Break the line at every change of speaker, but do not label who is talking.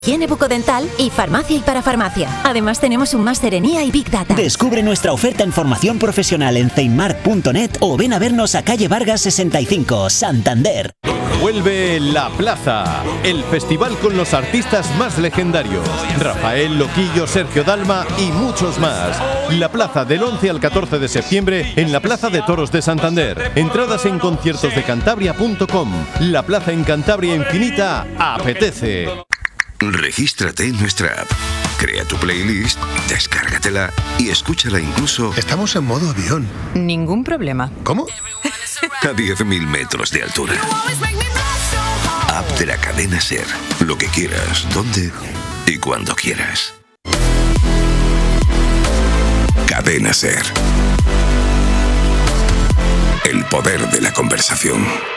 higiene bucodental y farmacia y parafarmacia. Además tenemos un máster en IA y Big Data.
Descubre nuestra oferta en formación profesional en ceinmark.net o ven a vernos a calle Vargas 65, Santander.
Vuelve La Plaza, el festival con los artistas más legendarios. Rafael, Loquillo, Sergio Dalma y muchos más. La Plaza del 11 al 14 de septiembre en la Plaza de Toros de Santander. Entradas en conciertosdecantabria.com. La Plaza en Cantabria Infinita apetece.
Regístrate en nuestra app. Crea tu playlist, descárgatela y escúchala incluso...
Estamos en modo avión.
Ningún problema.
¿Cómo?
A 10.000 metros de altura. App de la cadena SER. Lo que quieras, donde y cuando quieras. Cadena SER. El poder de la conversación.